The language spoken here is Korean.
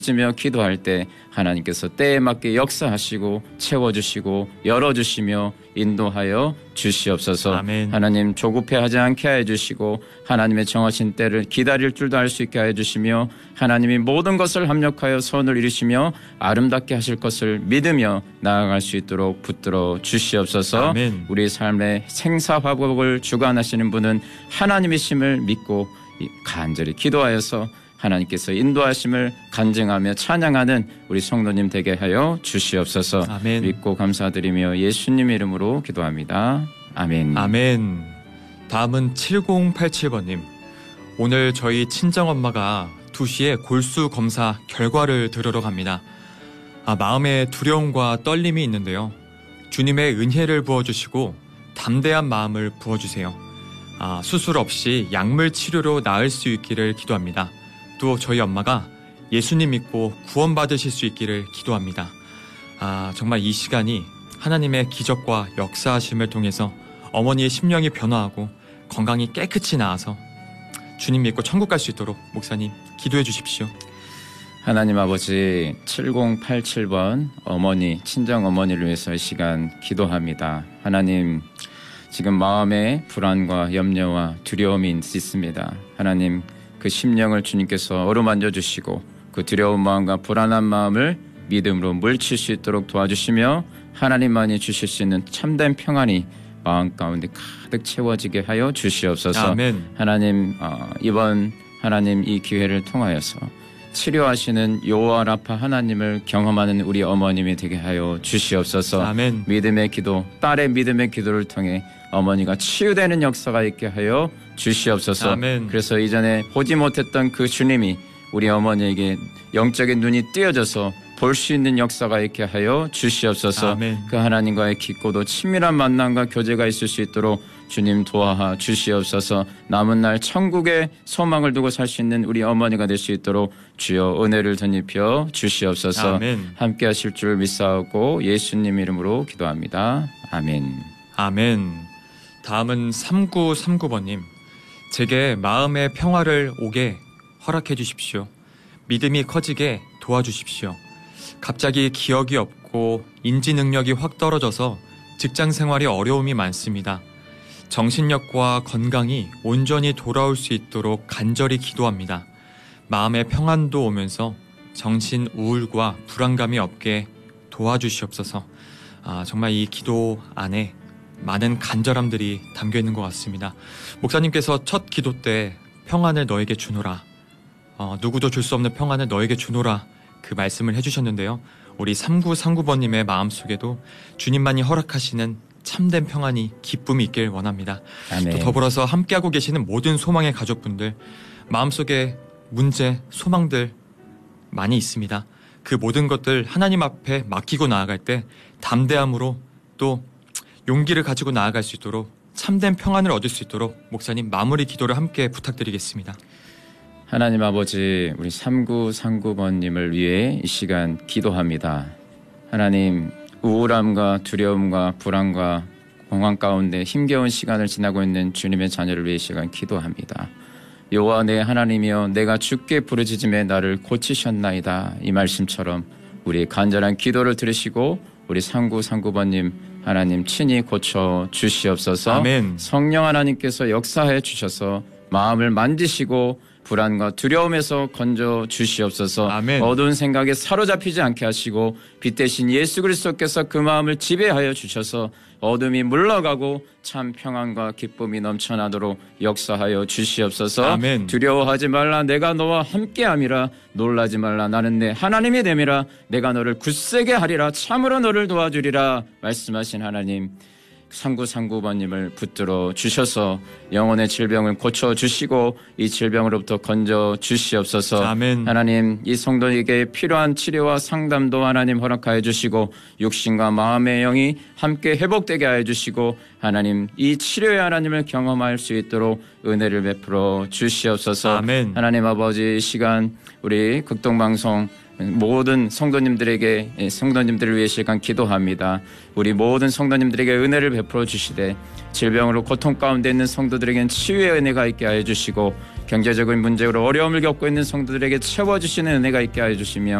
며 기도할 때 하나님께서 때에 맞게 역사하시고 채워주시고 열어주시며 인도하여 주시옵소서. 아멘. 하나님 조급해하지 않게 해주시고 하나님의 정하신 때를 기다릴 줄도 알 수 있게 해주시며 하나님이 모든 것을 합력하여 선을 이루시며 아름답게 하실 것을 믿으며 나아갈 수 있도록 붙들어 주시옵소서. 아멘. 우리 삶의 생사화복을 주관하시는 분은 하나님이심을 믿고 간절히 기도하여서 하나님께서 인도하심을 간증하며 찬양하는 우리 성도님 되게 하여 주시옵소서. 아멘. 믿고 감사드리며 예수님 이름으로 기도합니다. 아멘. 아멘. 다음은 7087번님. 오늘 저희 친정엄마가 2시에 골수 검사 결과를 들으러 갑니다. 마음에 두려움과 떨림이 있는데요. 주님의 은혜를 부어주시고 담대한 마음을 부어주세요. 수술 없이 약물 치료로 나을 수 있기를 기도합니다. 또 저희 엄마가 예수님 믿고 구원받으실 수 있기를 기도합니다. 정말 이 시간이 하나님의 기적과 역사하심을 통해서 어머니의 심령이 변화하고 건강이 깨끗이 나아서 주님 믿고 천국 갈 수 있도록 목사님 기도해 주십시오. 하나님 아버지, 7087번 어머니, 친정 어머니를 위해서 이 시간 기도합니다. 하나님, 지금 마음에 불안과 염려와 두려움이 있습니다. 하나님, 그 심령을 주님께서 어루만져 주시고 그 두려운 마음과 불안한 마음을 믿음으로 물칠 수 있도록 도와주시며 하나님만이 주실 수 있는 참된 평안이 마음 가운데 가득 채워지게 하여 주시옵소서. 아멘. 하나님, 이번 하나님 이 기회를 통하여서 치료하시는 여호와 라파 하나님을 경험하는 우리 어머님이 되게 하여 주시옵소서. 아멘. 믿음의 기도, 딸의 믿음의 기도를 통해 어머니가 치유되는 역사가 있게 하여 주시옵소서. 아멘. 그래서 이전에 보지 못했던 그 주님이 우리 어머니에게 영적인 눈이 띄어져서 볼 수 있는 역사가 있게 하여 주시옵소서. 아멘. 그 하나님과의 깊고도 친밀한 만남과 교제가 있을 수 있도록 주님 도와 주시옵소서. 남은 날 천국의 소망을 두고 살 수 있는 우리 어머니가 될 수 있도록 주여 은혜를 덧입혀 주시옵소서. 아멘. 함께 하실 줄 믿사오고 예수님 이름으로 기도합니다. 아멘. 아멘. 다음은 3939번님. 제게 마음의 평화를 오게 허락해 주십시오. 믿음이 커지게 도와주십시오. 갑자기 기억이 없고 인지 능력이 확 떨어져서 직장 생활이 어려움이 많습니다. 정신력과 건강이 온전히 돌아올 수 있도록 간절히 기도합니다. 마음의 평안도 오면서 정신 우울과 불안감이 없게 도와주시옵소서. 정말 이 기도 안에 많은 간절함들이 담겨 있는 것 같습니다. 목사님께서 첫 기도 때 평안을 너에게 주노라, 누구도 줄 수 없는 평안을 너에게 주노라 그 말씀을 해주셨는데요. 우리 3939번님의 마음속에도 주님만이 허락하시는 참된 평안이 기쁨이 있길 원합니다. 아멘. 또 더불어서 함께하고 계시는 모든 소망의 가족분들, 마음속에 문제, 소망들 많이 있습니다. 그 모든 것들 하나님 앞에 맡기고 나아갈 때 담대함으로 또 용기를 가지고 나아갈 수 있도록 참된 평안을 얻을 수 있도록 목사님 마무리 기도를 함께 부탁드리겠습니다. 하나님 아버지, 우리 3939번님을 위해 이 시간 기도합니다. 하나님, 우울함과 두려움과 불안과 공황 가운데 힘겨운 시간을 지나고 있는 주님의 자녀를 위해 이 시간 기도합니다. 여호와 내 하나님이여, 내가 주께 부르짖음에 나를 고치셨나이다. 이 말씀처럼 우리의 간절한 기도를 들으시고 우리 3939번님 하나님 친히 고쳐 주시옵소서. 아멘. 성령 하나님께서 역사해 주셔서 마음을 만지시고 불안과 두려움에서 건져 주시옵소서. 아멘. 어두운 생각에 사로잡히지 않게 하시고 빛 대신 예수 그리스도께서 그 마음을 지배하여 주셔서 어둠이 물러가고 참 평안과 기쁨이 넘쳐나도록 역사하여 주시옵소서. 아멘. 두려워하지 말라, 내가 너와 함께함이라. 놀라지 말라, 나는 내 하나님이 됨이라. 내가 너를 굳세게 하리라. 참으로 너를 도와주리라. 말씀하신 하나님, 3939번님을 붙들어 주셔서 영혼의 질병을 고쳐주시고 이 질병으로부터 건져 주시옵소서. 아멘. 하나님, 이 성도에게 필요한 치료와 상담도 하나님 허락하여 주시고 육신과 마음의 영이 함께 회복되게 하여 주시고 하나님, 이 치료의 하나님을 경험할 수 있도록 은혜를 베풀어 주시옵소서. 아멘. 하나님 아버지, 이 시간 우리 극동방송 모든 성도님들을 위해 시간 기도합니다. 우리 모든 성도님들에게 은혜를 베풀어 주시되 질병으로 고통 가운데 있는 성도들에게는 치유의 은혜가 있게 하여 주시고 경제적인 문제로 어려움을 겪고 있는 성도들에게 채워주시는 은혜가 있게 하여 주시며